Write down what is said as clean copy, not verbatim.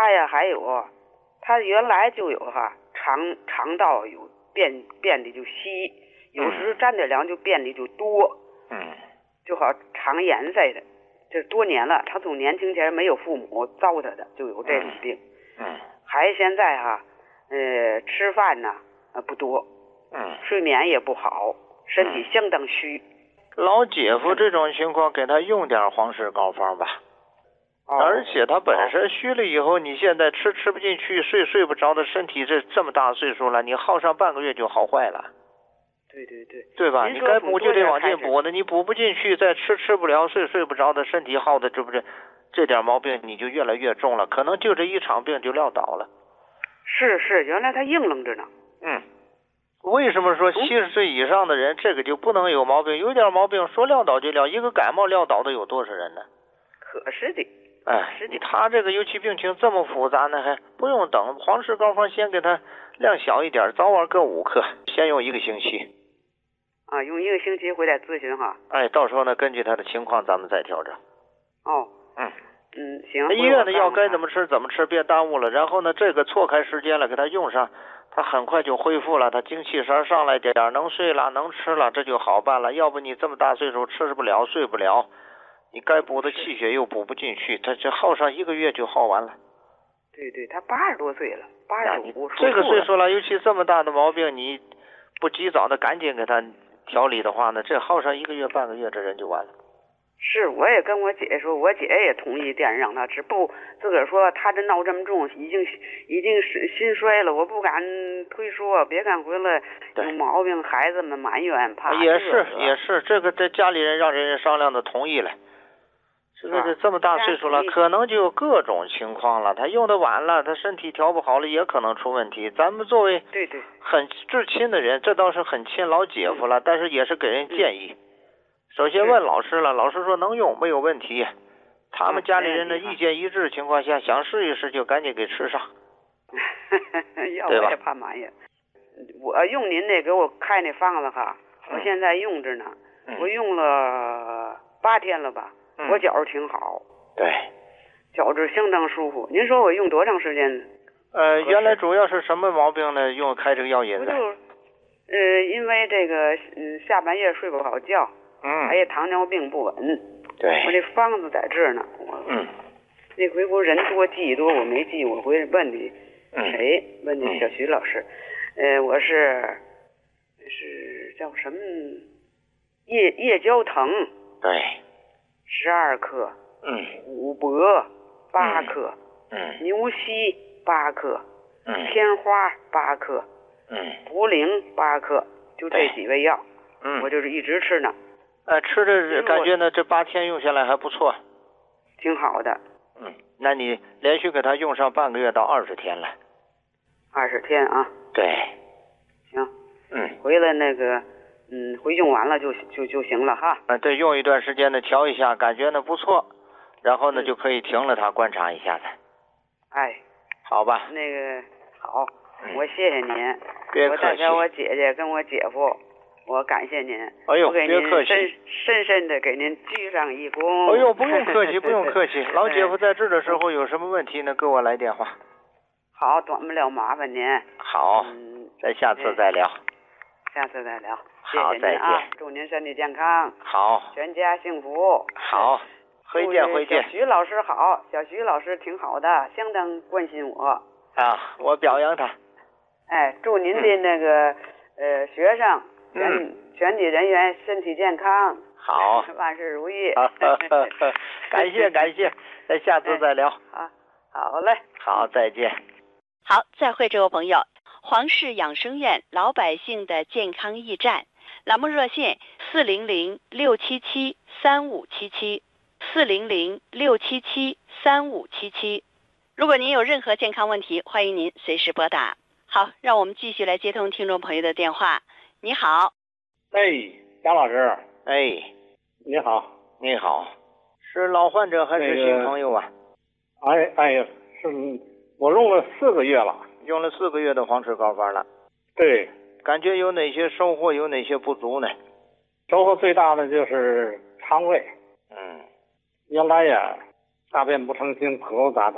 他呀还有啊，他原来就有肠道有变的就稀，有时沾点凉就变的就多，就好肠炎似的。这多年了，他从年轻前没有父母糟蹋的，就有这种病。还现在吃饭呢不多，睡眠也不好，身体相当虚。 老姐夫这种情况，给他用点黄氏膏方吧。而且他本身虚了以后，你现在吃不进去，睡不着的身体，这么大岁数了，你耗上半个月就好坏了。对吧？你该补就得往进补的，你补不进去，再吃不了，睡不着的身体耗的，这不是这点毛病你就越来越重了，可能就这一场病就撂倒了。 是，原来他硬愣着呢。 为什么说70岁以上的人这个就不能有毛病？有点毛病说撂倒就撂，一个感冒撂倒的有多少人呢？ 可是的。 他这个尤其病情这么复杂呢，还不用等，黄氏膏方先给他量小一点，早晚各5克，先用1个星期。 用1个星期回来咨询哈。 到时候呢，根据他的情况咱们再调整。 行。 医院的药该怎么吃，别耽误了。然后呢，这个错开时间了，给他用上，他很快就恢复了，他精气神上来点，能睡了，能吃了，这就好办了。要不你这么大岁数吃不了，睡不了，你该补的气血又补不进去，他这耗上1个月就耗完了。 对，他80多岁了，85。 这个岁数了，尤其这么大的毛病，你不及早的赶紧给他调理的话呢，这耗上1个月半个月，这人就完了。 是，我也跟我姐说，我姐也同意电让他吃，不自个儿说他这闹这么重，已经心衰了，我不敢推说，别看回来有毛病，孩子们埋怨怕。 也是，这个家里人让人家商量的同意了。这么大岁数了，可能就有各种情况了。他用的晚了，他身体调不好了，也可能出问题。咱们作为很至亲的人，这倒是很亲老姐夫了，但是也是给人建议。首先问老师了，老师说能用，没有问题。他们家里人的意见一致的情况下，想试一试就赶紧给吃上。 要我也怕埋怨。我用您那给我开那方子哈，我现在用着呢，我用了8天了吧。我觉着挺好， 对， 觉着相当舒服。您说我用多长时间？ 原来主要是什么毛病呢？开这个药引子？ 因为这个下半夜睡不好觉，还有糖尿病不稳。 对， 我这方子在这儿呢。那回不人多记多，我没记，我回来问你谁？问你小徐老师。我是叫什么？叶胶藤。 对。 12克，虎柏8克，牛膝8克，天花8克，茯苓8克，就这几味药，我就是一直吃呢。 吃着感觉呢，这8天用下来还不错， 挺好的。 那你连续给他用上半个月到20天了。 20天啊？对。行。回来那个。回用完了就行了哈。 对，用一段时间呢，调一下，感觉呢不错，然后呢就可以停了它，观察一下子。好吧。 那个好，我谢谢您。 别客气。 我代表我姐姐跟我姐夫，我感谢您。 我给您别客气。深深的给您鞠上一躬。 不用客气，不用客气。老姐夫在这的时候有什么问题呢？给我来电话。 好，短不了麻烦您。 好，咱下次再聊。 下次再聊。 好， 谢谢您啊！祝您身体健康。 好。 全家幸福。 好。回见。 小徐老师好，小徐老师挺好的，相当关心我。 我表扬他。 祝您的那个学生全体人员身体健康。 好。 万事如意。 感谢，咱下次再聊。 好嘞。 好，再见。 好，再会，这位朋友。黄氏养生院老百姓的健康驿站，栏目热线400-677-3577，400-677-3577。如果您有任何健康问题，欢迎您随时拨打。好，让我们继续来接通听众朋友的电话。你好。 贾老师。 你好。你好。是老患者还是新朋友啊？ 是我用了4个月了。 用了4个月的黄氏膏方了。 对。 感觉有哪些收获，有哪些不足呢？ 收获最大的就是肠胃。原来呀，大便不成形，口杂的。